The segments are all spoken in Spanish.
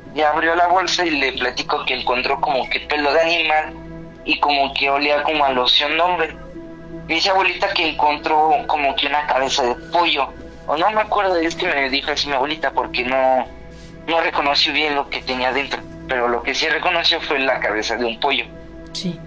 ya abrió la bolsa y le platico que encontró como que pelo de animal y como que olía como a loción de hombre. Me dice abuelita que encontró como que una cabeza de pollo, o no me acuerdo, es que me dijo así mi abuelita porque no reconoció bien lo que tenía dentro, pero lo que sí reconoció fue la cabeza de un pollo. Sí.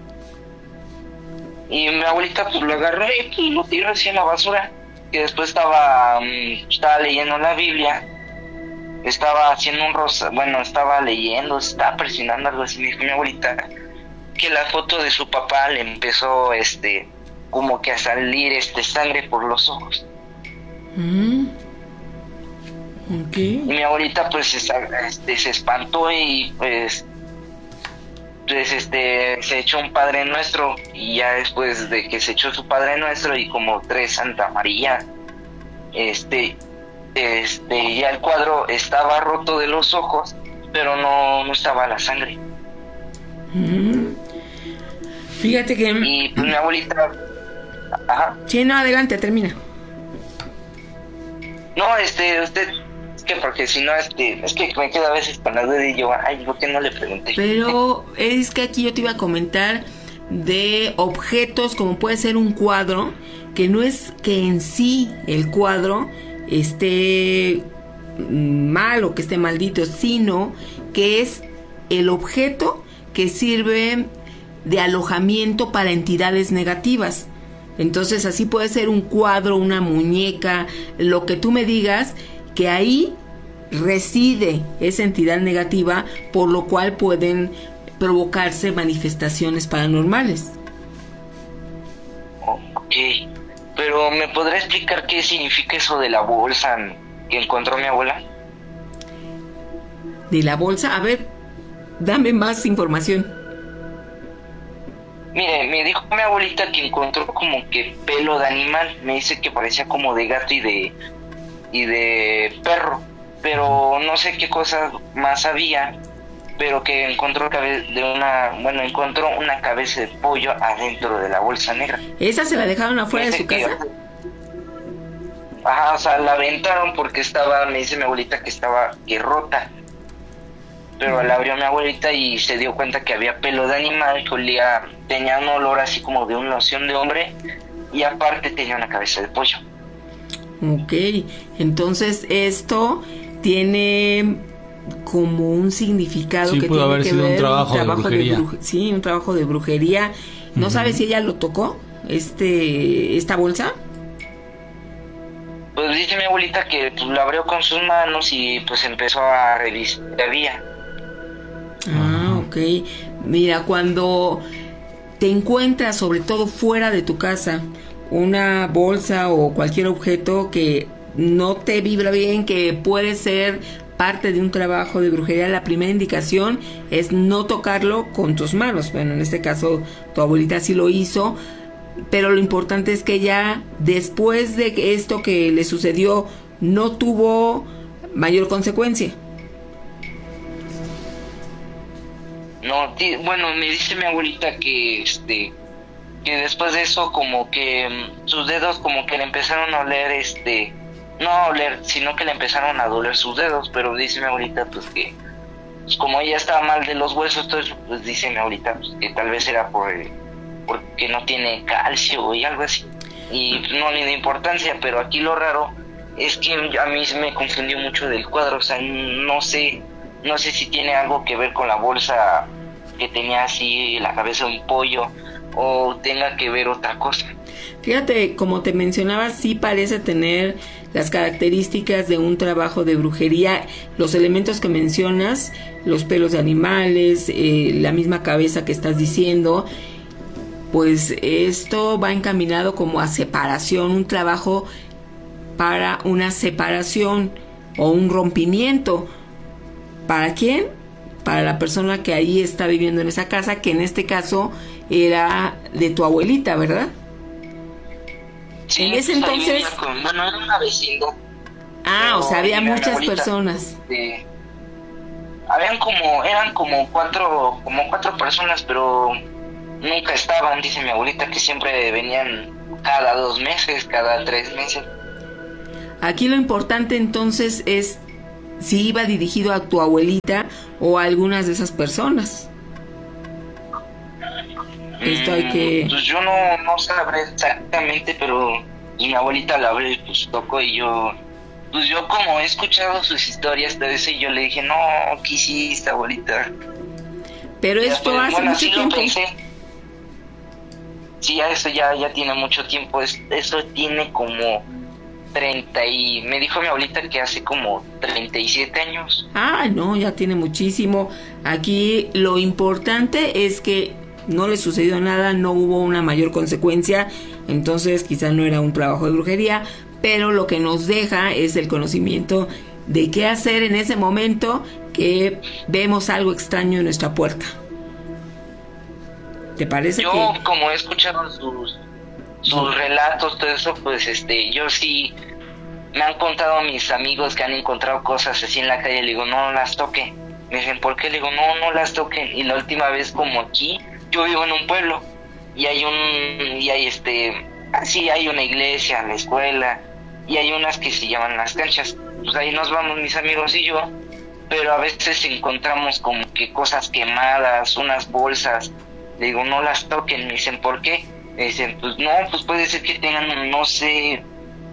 Y mi abuelita pues lo agarró y pues, lo tiró así en la basura. Y después estaba leyendo la Biblia, estaba haciendo un bueno, estaba leyendo, estaba presionando algo así. Me dijo mi abuelita que la foto de su papá le empezó como que a salir sangre por los ojos. Okay. Y mi abuelita pues se espantó y pues se echó un Padre Nuestro, y ya después de que se echó su Padre Nuestro y como 3 Santa María, ya el cuadro estaba roto de los ojos, pero no estaba la sangre. Fíjate que... Y pues mi abuelita... Ajá. Sí, no, adelante, termina. No, usted... Es que porque si no, es que me quedo a veces con la duda y yo, ay, ¿por qué no le pregunté? Pero es que aquí yo te iba a comentar de objetos como puede ser un cuadro, que no es que en sí el cuadro esté mal o que esté maldito, sino que es el objeto que sirve de alojamiento para entidades negativas. Entonces así puede ser un cuadro, una muñeca, lo que tú me digas, que ahí reside esa entidad negativa, por lo cual pueden provocarse manifestaciones paranormales. Ok, pero ¿me podrá explicar qué significa eso de la bolsa que encontró mi abuela? ¿De la bolsa? A ver, dame más información. Mire, me dijo mi abuelita que encontró como que pelo de animal. Me dice que parecía como de gato y de perro, pero no sé qué cosas más había, pero que encontró encontró una cabeza de pollo adentro de la bolsa negra. ¿Esa se la dejaron afuera de su casa? Ajá, o sea, la aventaron porque me dice mi abuelita que rota. Pero la abrió mi abuelita y se dio cuenta que había pelo de animal, que tenía un olor así como de una loción de hombre, y aparte tenía una cabeza de pollo. Ok, entonces esto tiene como un significado, sí, que pudo tiene haber que sido ver un trabajo de brujería. Sí, un trabajo de brujería. ¿No sabes si ella lo tocó, esta bolsa? Pues dice mi abuelita que pues, la abrió con sus manos y pues empezó a revisar qué había. Ok. Mira, cuando te encuentras, sobre todo fuera de tu casa, una bolsa o cualquier objeto que no te vibra bien, que puede ser parte de un trabajo de brujería, la primera indicación es no tocarlo con tus manos. Bueno, en este caso tu abuelita sí lo hizo, pero lo importante es que ella, después de esto que le sucedió, no tuvo mayor consecuencia. No, bueno, me dice mi abuelita que que después de eso como que sus dedos como que le empezaron a oler, no a oler, sino que le empezaron a doler sus dedos, pero dice mi abuelita pues que pues como ella estaba mal de los huesos, entonces pues dice mi abuelita pues, que tal vez era porque no tiene calcio y algo así, y no le da importancia, pero aquí lo raro es que a mí me confundió mucho del cuadro, o sea, no sé si tiene algo que ver con la bolsa que tenía así la cabeza de un pollo o tenga que ver otra cosa. Fíjate, como te mencionaba, sí parece tener las características de un trabajo de brujería. Los elementos que mencionas, los pelos de animales, la misma cabeza que estás diciendo, pues esto va encaminado como a separación, un trabajo para una separación o un rompimiento. ¿Para quién? Para la persona que ahí está viviendo en esa casa, que en este caso era de tu abuelita, ¿verdad? Sí, en ese entonces... Bueno, era una vecina. O sea, había muchas personas. Eran como cuatro personas, pero nunca estaban, dice mi abuelita, que siempre venían cada 2 meses, cada 3 meses. Aquí lo importante entonces es si iba dirigido a tu abuelita o a algunas de esas personas. Esto hay que... Pues yo no sabré exactamente, pero mi abuelita la abrió y pues tocó y yo... Pues yo como he escuchado sus historias de eso y yo le dije, no, ¿qué hiciste, abuelita? Pero esto hace mucho sí tiempo. Sí, eso ya tiene mucho tiempo. Eso tiene como 30 y... Me dijo mi abuelita que hace como 37 años. Ah, no, ya tiene muchísimo. Aquí lo importante es que no le sucedió nada, no hubo una mayor consecuencia, entonces quizá no era un trabajo de brujería, pero lo que nos deja es el conocimiento de qué hacer en ese momento que vemos algo extraño en nuestra puerta. ¿Te parece? Yo, como he escuchado sus relatos, todo eso, pues yo sí me han contado mis amigos que han encontrado cosas así en la calle. Le digo, no las toquen. Me dicen, ¿por qué? Le digo, no las toquen. Y la última vez, como aquí, yo vivo en un pueblo y hay así hay una iglesia, la escuela, y hay unas que se llaman las canchas. Pues ahí nos vamos mis amigos y yo, pero a veces encontramos como que cosas quemadas, unas bolsas. Le digo, no las toquen. Me dicen, ¿por qué? Me dicen, pues no, pues puede ser que tengan, no sé,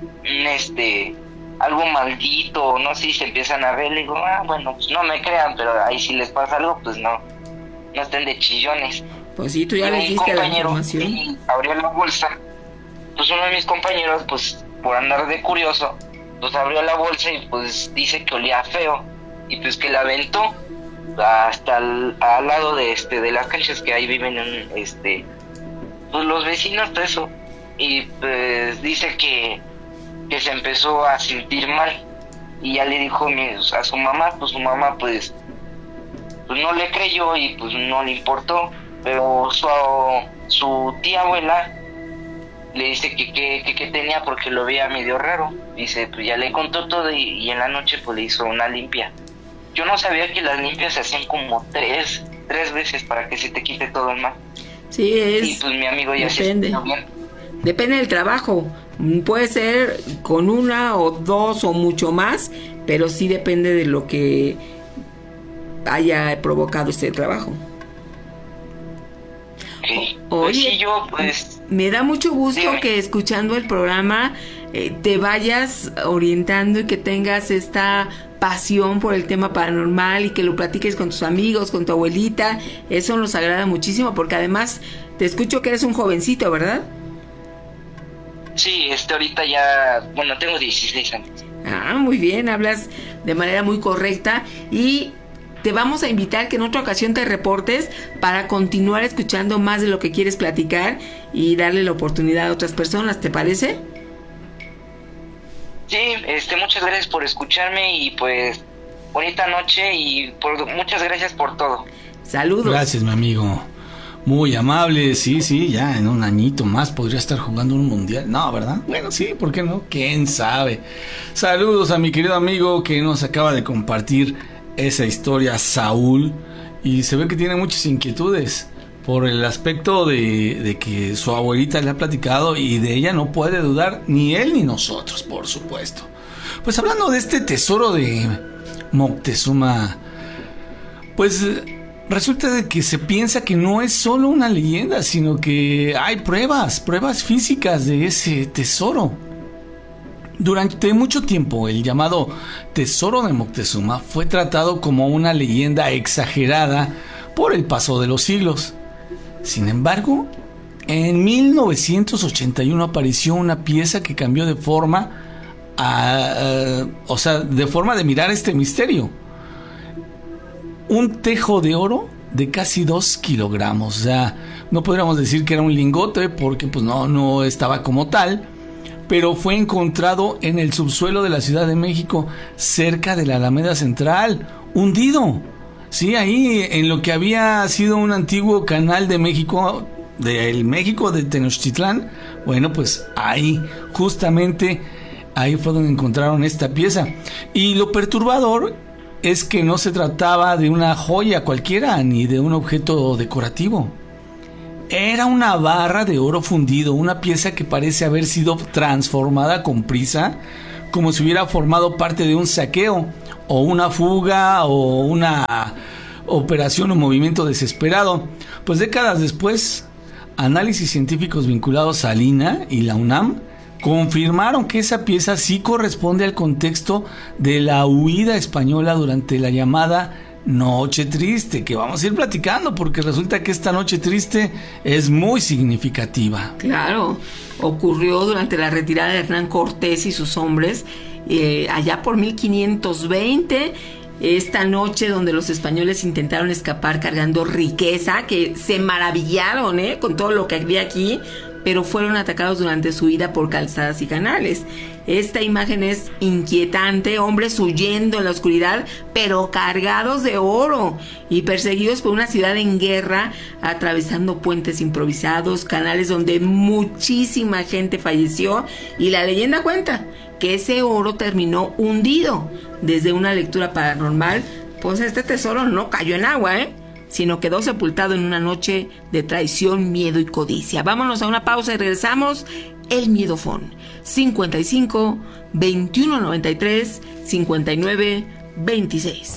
algo maldito, no sé, y se empiezan a ver. Le digo, bueno, pues no me crean, pero ahí si les pasa algo, pues no estén de chillones. Pues sí, tú ya les diste la información. Abrió la bolsa. Pues uno de mis compañeros, pues por andar de curioso, pues abrió la bolsa y pues dice que olía feo. Y pues que la aventó hasta al lado de las canchas que ahí viven pues los vecinos, todo eso. Y pues dice que se empezó a sentir mal. Y ya le dijo a su mamá, pues su mamá pues no le creyó y pues no le importó. Pero su tía abuela le dice que tenía porque lo veía medio raro. Dice, pues ya le contó todo y en la noche pues le hizo una limpia. Yo no sabía que las limpias se hacían como tres veces para que se te quite todo el mal. Sí, y pues mi amigo ya depende. Se Depende del trabajo. Puede ser con una o dos o mucho más, pero sí depende de lo que haya provocado este trabajo. Okay. Oye, pues sí, yo pues... Me da mucho gusto Dígame. que escuchando el programa te vayas orientando y que tengas esta pasión por el tema paranormal y que lo platiques con tus amigos, con tu abuelita. Eso nos agrada muchísimo porque además te escucho que eres un jovencito, ¿verdad? Sí, ahorita ya... Bueno, tengo 16 años. Ah, muy bien, hablas de manera muy correcta y te vamos a invitar que en otra ocasión te reportes para continuar escuchando más de lo que quieres platicar y darle la oportunidad a otras personas, ¿te parece? Sí, muchas gracias por escucharme y pues bonita noche y muchas gracias por todo. Saludos. Gracias, mi amigo. Muy amable, sí, ya en un añito más podría estar jugando un mundial. No, ¿verdad? Bueno, sí, ¿por qué no? ¿Quién sabe? Saludos a mi querido amigo que nos acaba de compartir esa historia, Saúl, y se ve que tiene muchas inquietudes por el aspecto de que su abuelita le ha platicado y de ella no puede dudar ni él ni nosotros, por supuesto. Pues hablando de este tesoro de Moctezuma, pues resulta de que se piensa que no es solo una leyenda, sino que hay pruebas físicas de ese tesoro. Durante mucho tiempo, el llamado Tesoro de Moctezuma fue tratado como una leyenda exagerada por el paso de los siglos. Sin embargo, en 1981 apareció una pieza que cambió de forma de forma de mirar este misterio. Un tejo de oro de casi 2 kilogramos. O sea, no podríamos decir que era un lingote porque pues no estaba como tal, pero fue encontrado en el subsuelo de la Ciudad de México, cerca de la Alameda Central, hundido. Sí, ahí en lo que había sido un antiguo canal de México, del México de Tenochtitlán. Bueno, pues ahí, justamente, ahí fue donde encontraron esta pieza. Y lo perturbador es que no se trataba de una joya cualquiera, ni de un objeto decorativo. Era una barra de oro fundido, una pieza que parece haber sido transformada con prisa, como si hubiera formado parte de un saqueo o una fuga o una operación o movimiento desesperado. Pues décadas después, análisis científicos vinculados a Lina y la UNAM confirmaron que esa pieza sí corresponde al contexto de la huida española durante la llamada Noche Triste, que vamos a ir platicando porque resulta que esta Noche Triste es muy significativa. Claro, ocurrió durante la retirada de Hernán Cortés y sus hombres allá por 1520. Esta noche donde los españoles intentaron escapar cargando riqueza, que se maravillaron con todo lo que había aquí, pero fueron atacados durante su huida por calzadas y canales. Esta imagen es inquietante, hombres huyendo en la oscuridad, pero cargados de oro y perseguidos por una ciudad en guerra, atravesando puentes improvisados, canales donde muchísima gente falleció, y la leyenda cuenta que ese oro terminó hundido. Desde una lectura paranormal, pues este tesoro no cayó en agua, sino quedó sepultado en una noche de traición, miedo y codicia. Vámonos a una pausa y regresamos. El Miedofón 55 21 93 59 26.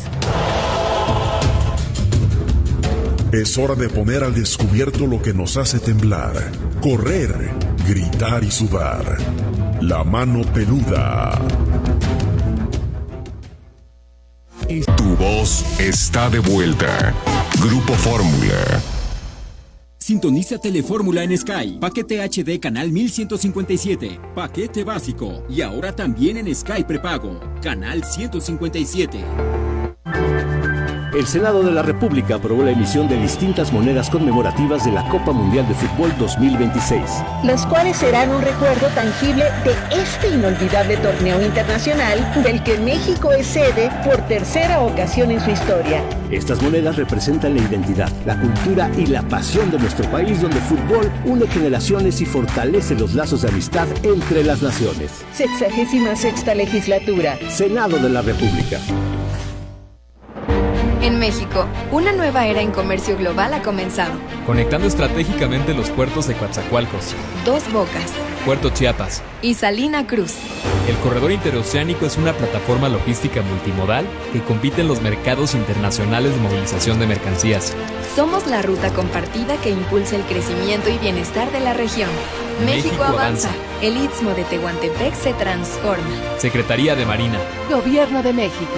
Es hora de poner al descubierto lo que nos hace temblar, correr, gritar y sudar. La mano peluda. Tu voz está de vuelta. Grupo Fórmula. Sintoniza Telefórmula en Sky. Paquete HD canal 1157. Paquete básico. Y ahora también en Sky prepago. Canal 157. El Senado de la República aprobó la emisión de distintas monedas conmemorativas de la Copa Mundial de Fútbol 2026. Las cuales serán un recuerdo tangible de este inolvidable torneo internacional del que México es sede por tercera ocasión en su historia. Estas monedas representan la identidad, la cultura y la pasión de nuestro país, donde el fútbol une generaciones y fortalece los lazos de amistad entre las naciones. 66ª legislatura. Senado de la República. En México, una nueva era en comercio global ha comenzado. Conectando estratégicamente los puertos de Coatzacoalcos, Dos Bocas, Puerto Chiapas y Salina Cruz. El corredor interoceánico es una plataforma logística multimodal que compite en los mercados internacionales de movilización de mercancías. Somos la ruta compartida que impulsa el crecimiento y bienestar de la región. México avanza. El Istmo de Tehuantepec se transforma. Secretaría de Marina. Gobierno de México.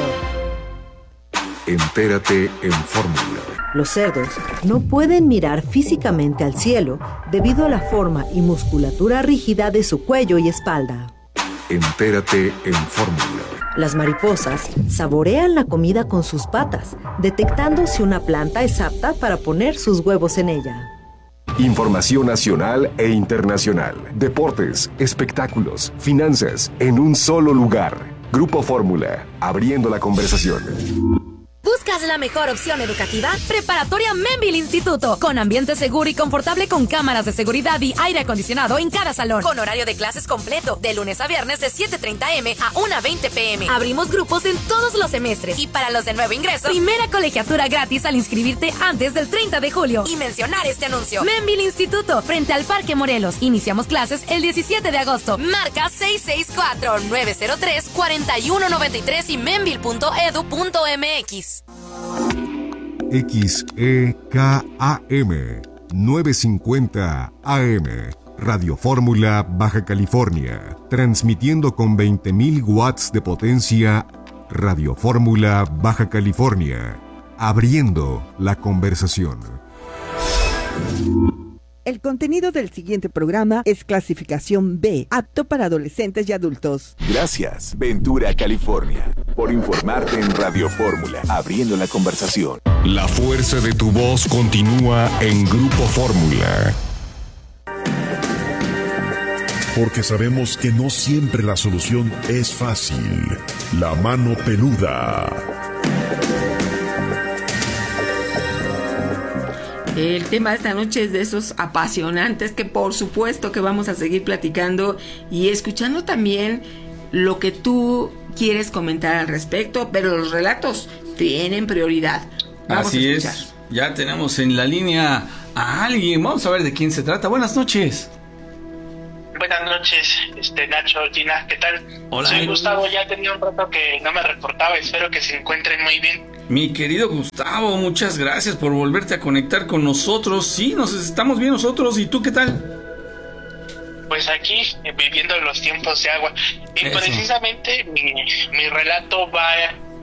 Entérate en Fórmula. Los cerdos no pueden mirar físicamente al cielo debido a la forma y musculatura rígida de su cuello y espalda. Entérate en Fórmula. Las mariposas saborean la comida con sus patas, detectando si una planta es apta para poner sus huevos en ella. Información nacional e internacional. Deportes, espectáculos, finanzas, en un solo lugar. Grupo Fórmula, abriendo la conversación. ¿Buscas la mejor opción educativa? Preparatoria Membil Instituto, con ambiente seguro y confortable, con cámaras de seguridad y aire acondicionado en cada salón, con horario de clases completo, de lunes a viernes de 7:30 a.m. a 1:20 p.m. Abrimos grupos en todos los semestres, y para los de nuevo ingreso, primera colegiatura gratis al inscribirte antes del 30 de julio. Y mencionar este anuncio: Membil Instituto, frente al Parque Morelos. Iniciamos clases el 17 de agosto. Marca 664-903-4193 y membil.edu.mx. XEKAM 950 AM Radio Fórmula Baja California, transmitiendo con 20.000 watts de potencia. Radio Fórmula Baja California, abriendo la conversación. El contenido del siguiente programa es clasificación B, apto para adolescentes y adultos. Gracias, Ventura, California, por informarte en Radio Fórmula, abriendo la conversación. La fuerza de tu voz continúa en Grupo Fórmula. Porque sabemos que no siempre la solución es fácil. La mano peluda. El tema de esta noche es de esos apasionantes que por supuesto que vamos a seguir platicando y escuchando también lo que tú quieres comentar al respecto, pero los relatos tienen prioridad. Vamos Así a escuchar. es, ya tenemos en la línea a alguien, vamos a ver de quién se trata. Buenas noches. Buenas noches, Nacho, Gina, ¿qué tal? Hola. Soy Gustavo, ya tenía un rato que no me reportaba, espero que se encuentren muy bien. Mi querido Gustavo, muchas gracias por volverte a conectar con nosotros. Sí, nos estamos bien nosotros. ¿Y tú qué tal? Pues aquí, viviendo los tiempos de agua. Y Eso. Precisamente mi relato va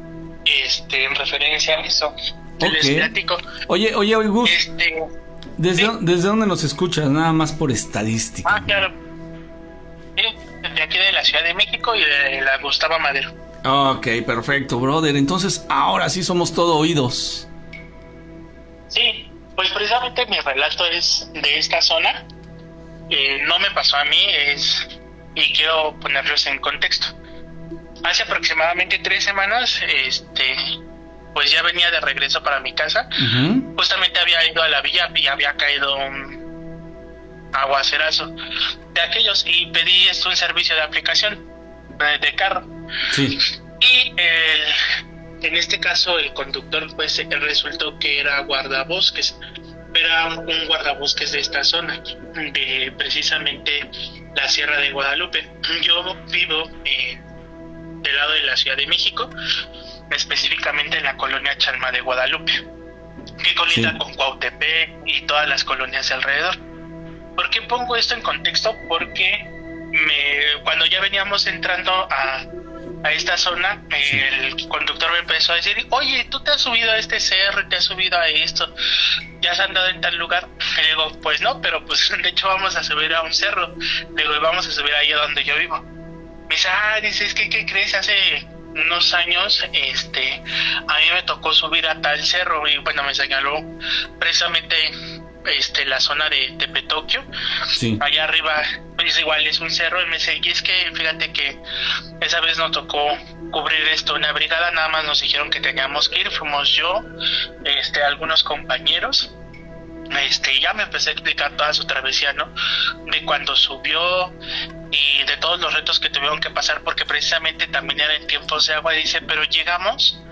en referencia a eso. Les Ok. platico. Oye, Gus, ¿desde dónde nos escuchas? Nada más por estadística. Claro. Sí, de aquí de la Ciudad de México y de la Gustavo Madero. Ok, perfecto, brother. Entonces, ahora sí somos todo oídos. Sí, pues precisamente mi relato es de esta zona. No me pasó a mí, y quiero ponerlos en contexto. Hace aproximadamente 3 semanas, pues ya venía de regreso para mi casa. Uh-huh. Justamente había ido a la villa y había caído un aguacerazo de aquellos y pedí un servicio de aplicación de carro. Sí. Y en este caso el conductor pues resultó que era guardabosques, era un guardabosques de esta zona, de precisamente la Sierra de Guadalupe. Yo vivo del lado de la Ciudad de México, específicamente en la colonia Chalma de Guadalupe, que colinda con Cuautepec y todas las colonias de alrededor. ¿Por qué pongo esto en contexto? Porque cuando ya veníamos entrando a esta zona, el conductor me empezó a decir: oye, tú te has subido a este cerro, te has subido a esto, ya has andado en tal lugar. Y le digo: pues no, pero pues de hecho vamos a subir a un cerro. Le digo: vamos a subir ahí a donde yo vivo. Me dice: dice, es que ¿qué crees? Hace unos años a mí me tocó subir a tal cerro. Y bueno, me señaló precisamente la zona de Tepetoquio. Sí. Allá arriba pues igual es un cerro. Y me dice: y es que fíjate que esa vez nos tocó cubrir una brigada, nada más nos dijeron que teníamos que ir, fuimos yo, algunos compañeros, y ya me empecé a explicar toda su travesía, ¿no? De cuando subió y de todos los retos que tuvieron que pasar, porque precisamente también era en tiempos de agua. Dice: pero llegamos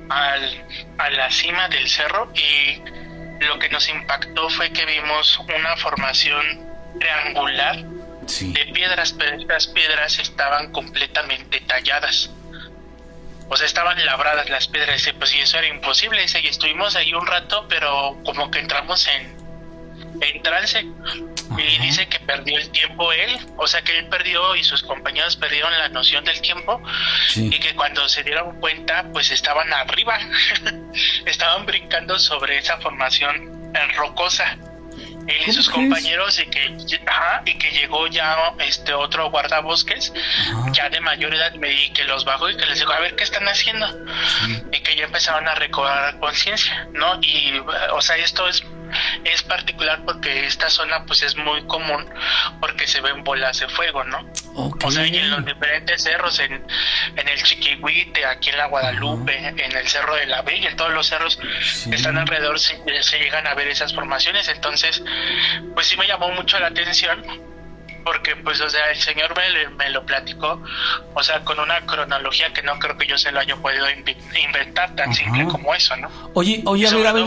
a la cima del cerro y lo que nos impactó fue que vimos una formación triangular de piedras, pero estas piedras estaban completamente talladas. O sea, estaban labradas las piedras. Dice: pues sí, eso era imposible. Dice: y estuvimos ahí un rato, pero como que entramos en trance. Y dice que perdió el tiempo él, o sea que él perdió y sus compañeros perdieron la noción del tiempo. Y que cuando se dieron cuenta pues estaban arriba, estaban brincando sobre esa formación rocosa, él y sus compañeros, y que llegó ya otro guardabosques ya de mayor edad, y que los bajó y que les dijo: a ver, ¿qué están haciendo? Y que ya empezaron a recobrar conciencia, ¿no? Y o sea, esto es particular porque esta zona pues es muy común porque se ven bolas de fuego, ¿no? O sea, y en los diferentes cerros, en el Chiquihuite, aquí en la Guadalupe, en el Cerro de la Bella, en todos los cerros que están alrededor se llegan a ver esas formaciones. Entonces pues sí me llamó mucho la atención porque pues, o sea, el señor me lo platicó, o sea, con una cronología que no creo que yo se lo haya podido inventar tan simple como eso, ¿no? Oye, a ver.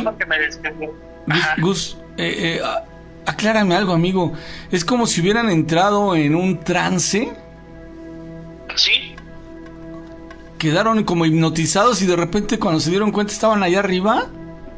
Gus, aclárame algo, amigo. ¿Es como si hubieran entrado en un trance? Sí. ¿Quedaron como hipnotizados y de repente cuando se dieron cuenta estaban allá arriba?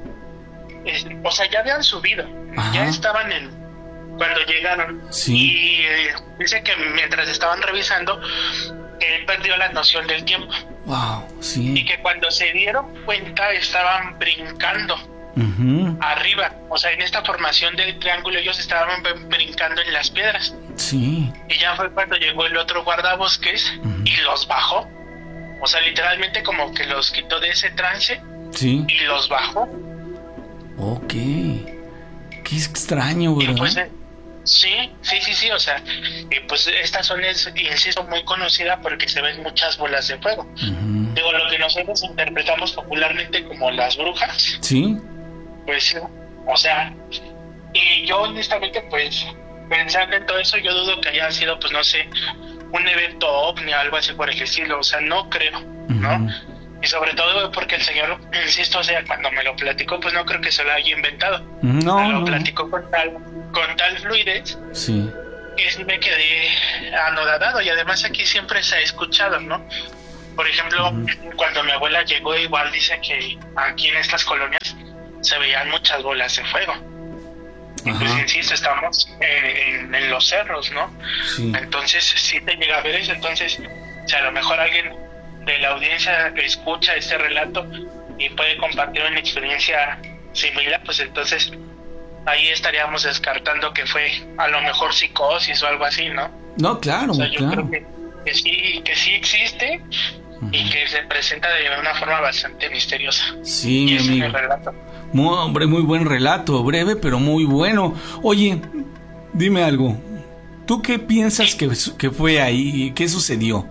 O sea, ya habían subido. Ya estaban cuando llegaron. Y dice que mientras estaban revisando, él perdió la noción del tiempo. Wow, sí. Y que cuando se dieron cuenta estaban brincando arriba, o sea, en esta formación del triángulo ellos estaban brincando en las piedras. Sí. Y ya fue cuando llegó el otro guardabosques y los bajó. O sea, literalmente como que los quitó de ese trance y los bajó. Ok. Qué extraño, ¿verdad? Y pues, sí, o sea, pues esta zona es, insisto, muy conocida porque se ven muchas bolas de fuego. Digo, lo que nosotros interpretamos popularmente como las brujas. Sí. Pues, o sea, y yo honestamente, pues, pensando en todo eso, yo dudo que haya sido, pues, no sé, un evento ovni o algo así por el estilo. O sea, no creo, ¿no? Y sobre todo porque el señor, insisto, o sea, cuando me lo platicó, pues no creo que se lo haya inventado. Me lo platicó con tal fluidez que sí me quedé anodadado, y además aquí siempre se ha escuchado, ¿no? Por ejemplo, cuando mi abuela llegó, igual dice que aquí en estas colonias se veían muchas bolas de fuego. Y pues insisto, estamos en los cerros, ¿no? Sí. Entonces sí te llega a ver eso. Entonces, si a lo mejor alguien de la audiencia escucha este relato y puede compartir una experiencia similar, pues entonces ahí estaríamos descartando que fue a lo mejor psicosis o algo así, ¿no? No, claro, o sea, yo claro. creo que sí existe y que se presenta de una forma bastante misteriosa. Sí, y mi amigo. Es el relato. Hombre, muy buen relato, breve pero muy bueno. Oye, dime algo. ¿Tú qué piensas que fue ahí? ¿Qué sucedió?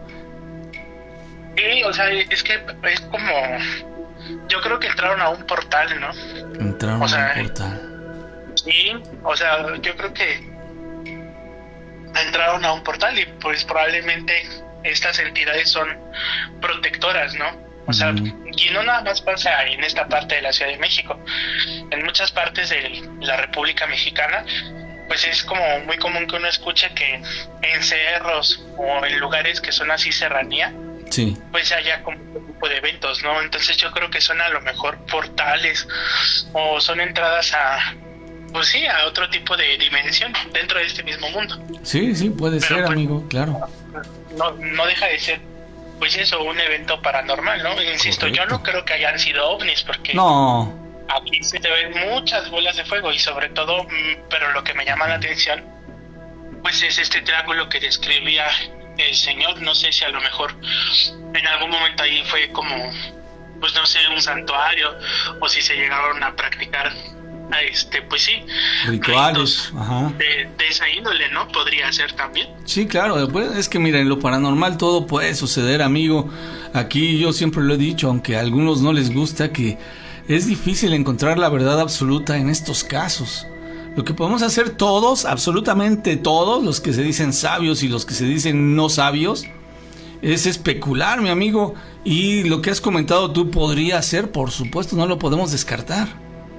Sí, o sea, es que es como... Yo creo que entraron a un portal, ¿no? Entraron a un portal. Sí, o sea, yo creo que entraron a un portal y pues probablemente estas entidades son protectoras, ¿no? O sea, y no nada más pasa en esta parte de la Ciudad de México. En muchas partes de la República Mexicana, pues es como muy común que uno escuche que en cerros o en lugares que son así serranía, sí, pues haya como un tipo de eventos, ¿no? Entonces yo creo que son a lo mejor portales o son entradas a, pues sí, a otro tipo de dimensión dentro de este mismo mundo. Sí, puede ser, pues, amigo, claro. No deja de ser, pues eso, un evento paranormal, ¿no? Insisto, correcto. Yo no creo que hayan sido ovnis, porque aquí se te ven muchas bolas de fuego y sobre todo, pero lo que me llama la atención, pues es este triángulo que describía el señor. No sé si a lo mejor en algún momento ahí fue como, pues no sé, un santuario, o si se llegaron a practicar pues sí, rituales de esa índole, ¿no? Podría ser también. Sí, claro, pues, es que mira, en lo paranormal todo puede suceder, amigo. Aquí yo siempre lo he dicho, aunque a algunos no les gusta, que es difícil encontrar la verdad absoluta en estos casos. Lo que podemos hacer todos, absolutamente todos, los que se dicen sabios y los que se dicen no sabios, es especular, mi amigo. Y lo que has comentado tú podría ser, por supuesto, no lo podemos descartar.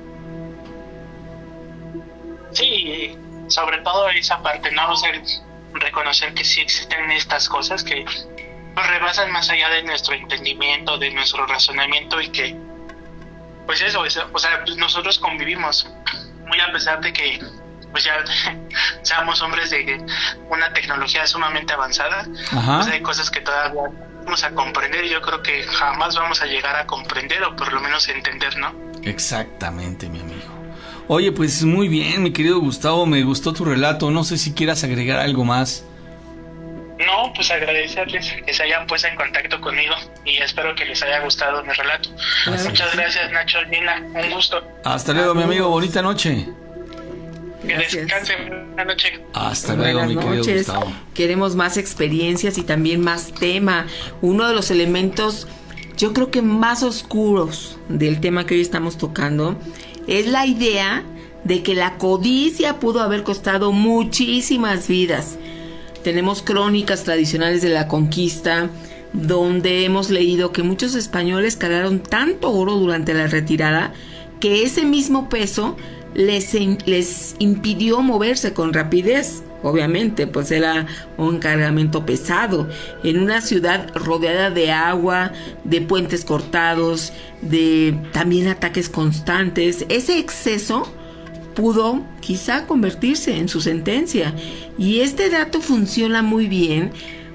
Sí, sobre todo esa parte, ¿no? O sea, reconocer que sí existen estas cosas que pues rebasan más allá de nuestro entendimiento, de nuestro razonamiento, y que pues eso, o sea, pues nosotros convivimos, muy a pesar de que pues ya seamos hombres de una tecnología sumamente avanzada, pues hay cosas que todavía vamos a comprender, y yo creo que jamás vamos a llegar a comprender, o por lo menos entender, ¿no? Exactamente, mi amigo. Oye, pues muy bien, mi querido Gustavo, me gustó tu relato. No sé si quieras agregar algo más. No, pues agradecerles que se hayan puesto en contacto conmigo y espero que les haya gustado mi relato. Muchas gracias, Nacho, Gina, un gusto. Hasta luego, mi amigo, bonita noche. Que descansen, buena noche. Hasta luego, mi querido Gustavo. Queremos más experiencias y también más tema. Uno de los elementos, yo creo que más oscuros del tema que hoy estamos tocando, es la idea de que la codicia pudo haber costado muchísimas vidas. Tenemos crónicas tradicionales de la conquista, donde hemos leído que muchos españoles cargaron tanto oro durante la retirada que ese mismo peso les impidió moverse con rapidez. Obviamente, pues era un cargamento pesado en una ciudad rodeada de agua, de puentes cortados, de también ataques constantes. Ese exceso pudo quizá convertirse en su sentencia, y este dato funciona muy bien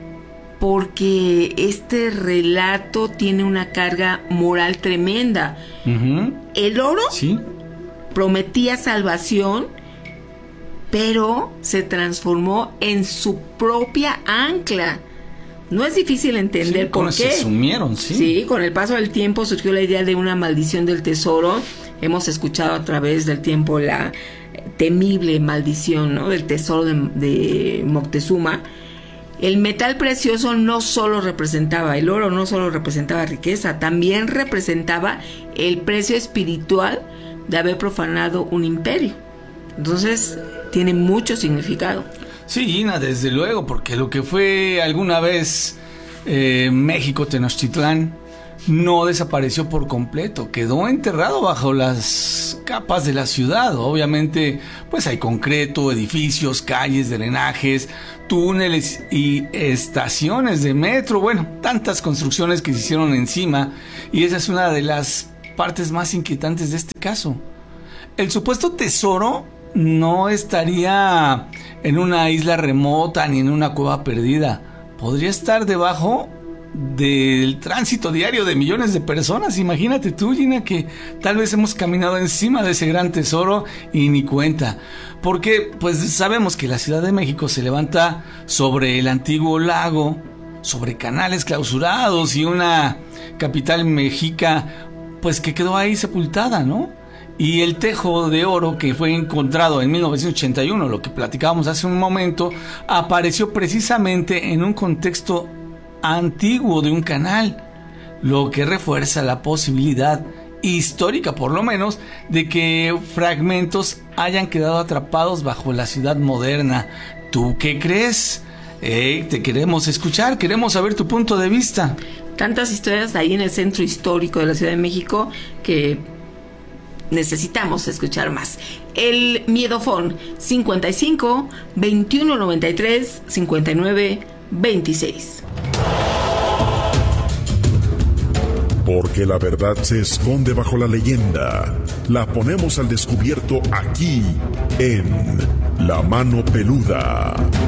porque este relato tiene una carga moral tremenda. El oro prometía salvación, pero se transformó en su propia ancla. No es difícil entender por qué. Se sumieron, Sí, con el paso del tiempo surgió la idea de una maldición del tesoro. Hemos escuchado a través del tiempo la temible maldición, ¿no?, del tesoro de Moctezuma. El metal precioso no solo representaba, el oro no solo representaba riqueza, también representaba el precio espiritual de haber profanado un imperio. Entonces tiene mucho significado. Sí, Gina, desde luego, porque lo que fue alguna vez México Tenochtitlán no desapareció por completo, quedó enterrado bajo las capas de la ciudad. Obviamente, pues hay concreto, edificios, calles, drenajes, túneles y estaciones de metro. Bueno, tantas construcciones que se hicieron encima, y esa es una de las partes más inquietantes de este caso. El supuesto tesoro no estaría en una isla remota ni en una cueva perdida. Podría estar debajo del tránsito diario de millones de personas. Imagínate tú, Gina, que tal vez hemos caminado encima de ese gran tesoro y ni cuenta, porque pues sabemos que la Ciudad de México se levanta sobre el antiguo lago, sobre canales clausurados y una capital mexica pues que quedó ahí sepultada, ¿no? Y el tejo de oro que fue encontrado en 1981, lo que platicábamos hace un momento, apareció precisamente en un contexto antiguo de un canal, lo que refuerza la posibilidad histórica, por lo menos, de que fragmentos hayan quedado atrapados bajo la ciudad moderna. ¿Tú qué crees? Te queremos escuchar, queremos saber tu punto de vista. Tantas historias ahí en el centro histórico de la Ciudad de México que necesitamos escuchar más. El Miedofón 55 21 93 59 26. Porque la verdad se esconde bajo la leyenda. La ponemos al descubierto aquí en La Mano Peluda.